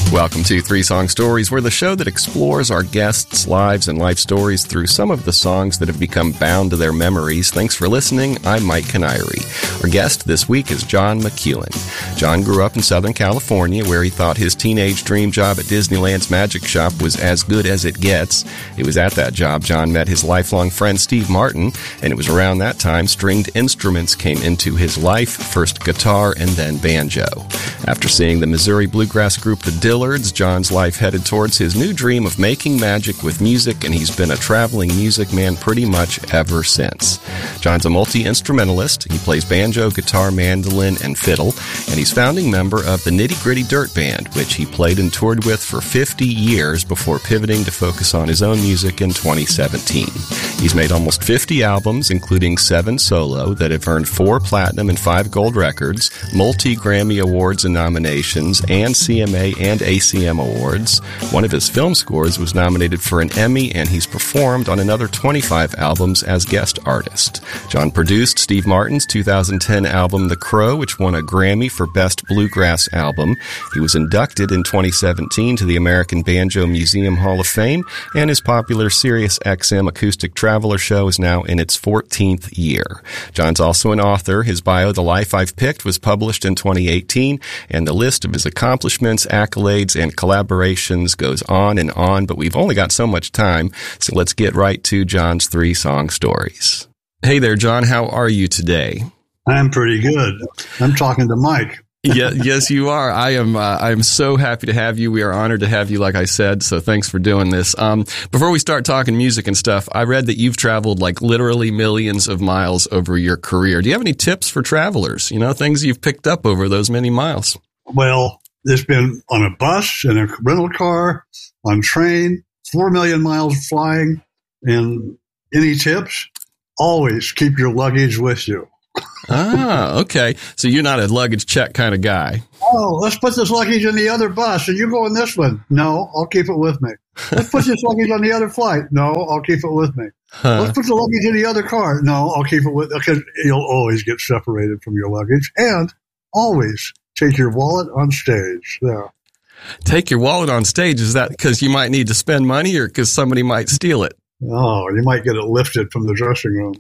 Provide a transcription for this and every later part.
Welcome to Three Song Stories. We're the show that explores our guests' lives and life stories through some of the songs that have become bound to their memories. Thanks for listening. I'm Mike Canary. Our guest this week is John McEuen. John grew up in Southern California, where he thought his teenage dream job at Disneyland's Magic Shop was as good as it gets. It was at that job John met his lifelong friend Steve Martin, and it was around that time stringed instruments came into his life, first guitar and then banjo. After seeing the Missouri bluegrass group The Dillards, John's life headed towards his new dream of making magic with music, and he's been a traveling music man pretty much ever since. John's a multi-instrumentalist. He plays banjo, guitar, mandolin, and fiddle, and he's founding member of the Nitty Gritty Dirt Band, which he played and toured with for 50 years before pivoting to focus on his own music in 2017. He's made almost 50 albums, including 7 solo, that have earned 4 platinum and 5 gold records, multi-Grammy Awards and nominations, and CMA and ACM Awards. One of his film scores was nominated for an Emmy, and he's performed on another 25 albums as guest artist. John produced Steve Martin's 2010 album The Crow, which won a Grammy for Best Bluegrass Album. He was inducted in 2017 to the American Banjo Museum Hall of Fame, and his popular Sirius XM Acoustic Traveler show is now in its 14th year. John's also an author. His bio, The Life I've Picked, was published in 2018, and the list of his accomplishments, accolades, and collaborations goes on, but we've only got so much time, so let's get right to John's 3 song stories. Hey there, John. How are you today? I'm pretty good. I'm talking to Mike. Yes, you are. I'm so happy to have you. We are honored to have you, like I said, so thanks for doing this. Before we start talking music and stuff, I read that you've traveled like literally millions of miles over your career. Do you have any tips for travelers? You know, things you've picked up over those many miles? Well, it's been on a bus, in a rental car, on train, 4 million miles flying. And any tips? Always keep your luggage with you. Okay. So you're not a luggage check kind of guy. Oh, let's put this luggage in the other bus and you go in this one. No, I'll keep it with me. Let's put this luggage on the other flight. No, I'll keep it with me. Let's put the luggage in the other car. No, I'll keep it with, because you'll always get separated from your luggage. And always take your wallet on stage. There. Take your wallet on stage. Is that because you might need to spend money or because somebody might steal it? Oh, you might get it lifted from the dressing room.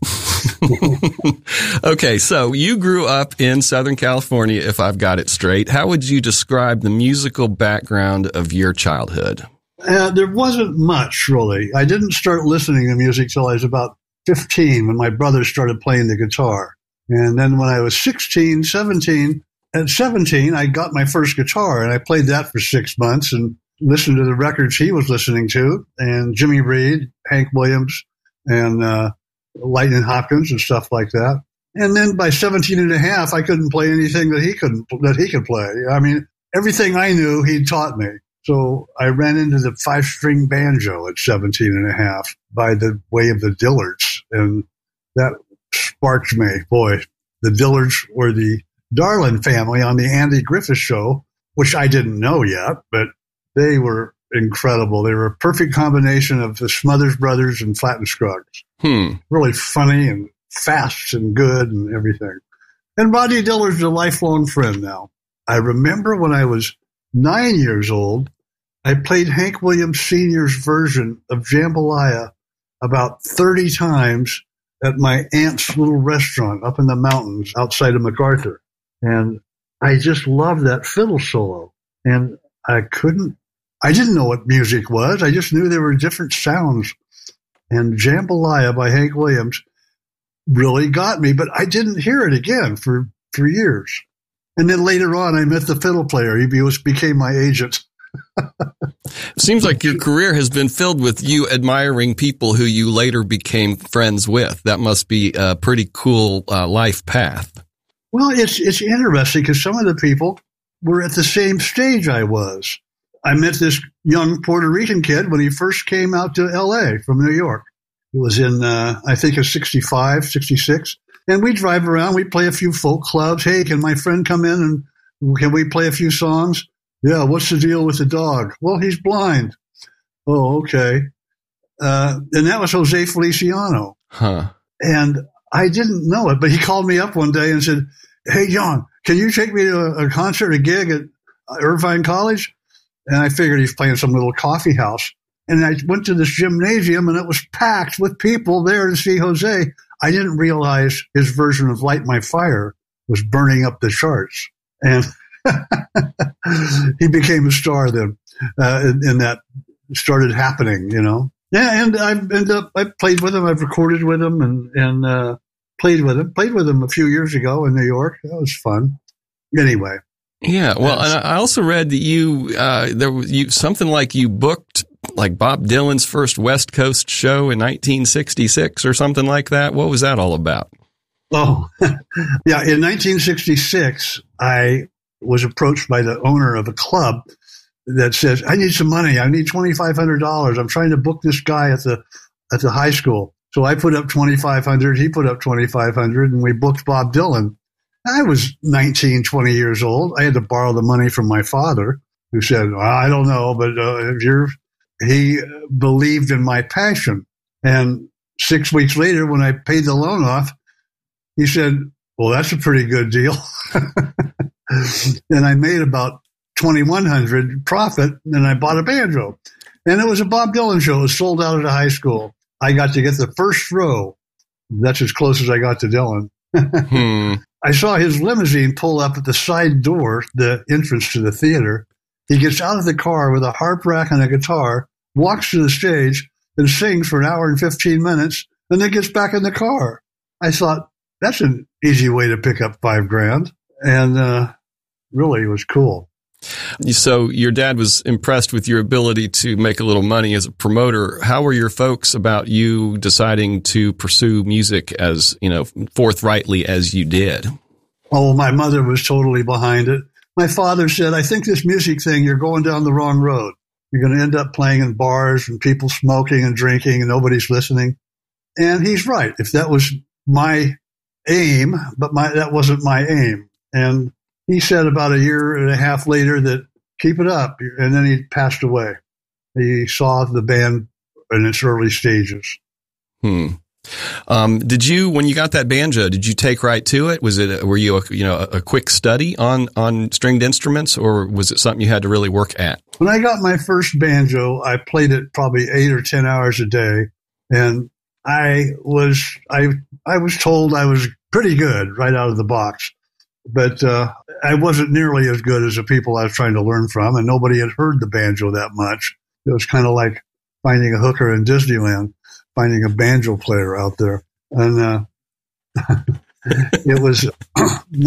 Okay, so you grew up in Southern California, if I've got it straight. How would you describe the musical background of your childhood? There wasn't much, really. I didn't start listening to music till I was about 15 when my brother started playing the guitar. And then when I was 16, 17, at 17, I got my first guitar, and I played that for 6 months and listened to the records he was listening to, and Jimmy Reed, Hank Williams, and Lightning Hopkins and stuff like that. And then by 17 and a half, I couldn't play anything that he could play. I mean, everything I knew, he'd taught me. So I ran into the 5-string banjo at 17 and a half by the way of the Dillards. And that sparked me. Boy, the Dillards were the Darlin family on the Andy Griffith Show, which I didn't know yet, but they were incredible. They were a perfect combination of the Smothers Brothers and Flatt and Scruggs. Really funny and fast and good and everything. And Rodney Dillard's a lifelong friend now. I remember when I was 9 years old, I played Hank Williams Sr.'s version of Jambalaya about 30 times at my aunt's little restaurant up in the mountains outside of MacArthur. And I just loved that fiddle solo. And I didn't know what music was. I just knew there were different sounds. And Jambalaya by Hank Williams really got me, but I didn't hear it again for years. And then later on, I met the fiddle player. He became my agent. Seems like your career has been filled with you admiring people who you later became friends with. That must be a pretty cool life path. Well, it's interesting because some of the people were at the same stage I was. I met this young Puerto Rican kid when he first came out to L.A. from New York. It was in, I think, 65, 66. And we drive around. We play a few folk clubs. Hey, can my friend come in and can we play a few songs? Yeah, what's the deal with the dog? Well, he's blind. Oh, okay. And that was Jose Feliciano. And I didn't know it, but he called me up one day and said, hey, John, can you take me to a concert, a gig at Irvine College? And I figured he's playing some little coffee house. And I went to this gymnasium, and it was packed with people there to see Jose. I didn't realize his version of Light My Fire was burning up the charts. And he became a star then, and that started happening, you know. Yeah, and I played with him. I've recorded with him and played with him. Played with him a few years ago in New York. That was fun. Anyway. Yeah, well, and I also read that you something like you booked like Bob Dylan's first West Coast show in 1966 or something like that. What was that all about? Oh, yeah. In 1966, I was approached by the owner of a club that says, I need some money. I need $2,500. I'm trying to book this guy at the high school. So I put up $2,500. He put up $2,500, and we booked Bob Dylan. I was 19, 20 years old. I had to borrow the money from my father, who said, well, I don't know, but he believed in my passion. And 6 weeks later, when I paid the loan off, he said, well, that's a pretty good deal. And I made about $2,100 profit, and I bought a banjo. And it was a Bob Dylan show. It was sold out at a high school. I got to get the first row. That's as close as I got to Dylan. I saw his limousine pull up at the side door, the entrance to the theater. He gets out of the car with a harp rack and a guitar, walks to the stage, and sings for an hour and 15 minutes, and then gets back in the car. I thought, that's an easy way to pick up $5,000. And really, it was cool. So your dad was impressed with your ability to make a little money as a promoter. How were your folks about you deciding to pursue music as, forthrightly as you did? Oh, my mother was totally behind it. My father said, I think this music thing, you're going down the wrong road. You're going to end up playing in bars and people smoking and drinking and nobody's listening. And he's right. If that was my aim, but that wasn't my aim. And he said about a year and a half later that keep it up. And then he passed away. He saw the band in its early stages. Did you, when you got that banjo, did you take right to it? Were you a quick study on stringed instruments, or was it something you had to really work at? When I got my first banjo, I played it probably 8 or 10 hours a day. And I was told I was pretty good right out of the box. But I wasn't nearly as good as the people I was trying to learn from, and nobody had heard the banjo that much. It was kind of like finding a hooker in Disneyland, finding a banjo player out there. And it was